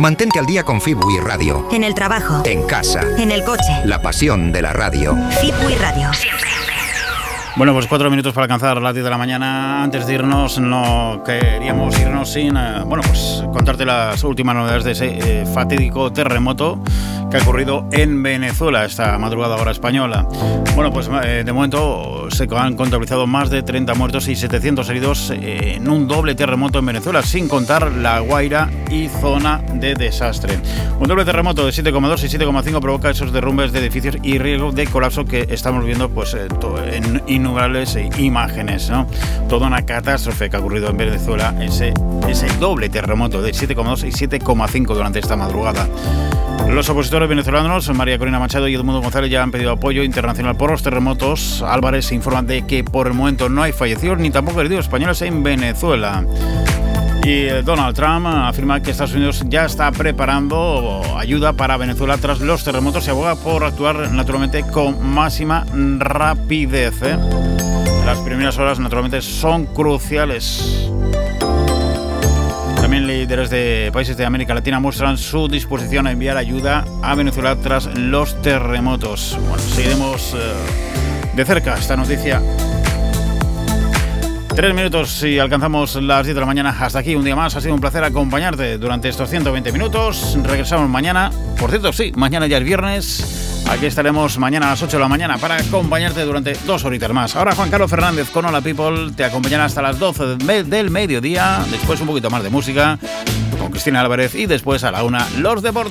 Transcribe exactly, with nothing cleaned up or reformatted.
Mantente al día con Fibui Radio. En el trabajo. En casa. En el coche. La pasión de la radio. Fibui Radio. Siempre. Bueno, pues cuatro minutos para alcanzar las diez de la mañana. Antes de irnos, no queríamos irnos sin, eh, bueno, pues contarte las últimas novedades de ese eh, fatídico terremoto que ha ocurrido en Venezuela esta madrugada hora española. Bueno, pues eh, de momento se han contabilizado más de treinta muertos y setecientos heridos eh, en un doble terremoto en Venezuela, sin contar La Guaira y zona de desastre. Un doble terremoto de siete coma dos y siete coma cinco provoca esos derrumbes de edificios y riesgo de colapso que estamos viendo pues eh, en innumerables imágenes, ¿no? Toda una catástrofe que ha ocurrido en Venezuela, ese, ese doble terremoto de siete coma dos y siete coma cinco durante esta madrugada. Los opositores venezolanos, María Corina Machado y Edmundo González, ya han pedido apoyo internacional por los terremotos. Álvarez informa de que por el momento no hay fallecidos ni tampoco heridos españoles en Venezuela. Y Donald Trump afirma que Estados Unidos ya está preparando ayuda para Venezuela tras los terremotos y aboga por actuar naturalmente con máxima rapidez, ¿eh? Las primeras horas naturalmente son cruciales. También líderes de países de América Latina muestran su disposición a enviar ayuda a Venezuela tras los terremotos. Bueno, seguiremos eh, de cerca esta noticia. Tres minutos y alcanzamos las diez de la mañana. Hasta aquí un día más. Ha sido un placer acompañarte durante estos ciento veinte minutos. Regresamos mañana. Por cierto, sí, mañana ya es viernes. Aquí estaremos mañana a las ocho de la mañana para acompañarte durante dos horitas más. Ahora Juan Carlos Fernández con Hola People te acompañará hasta las doce del mediodía. Después un poquito más de música con Cristina Álvarez y después a la una los deportes.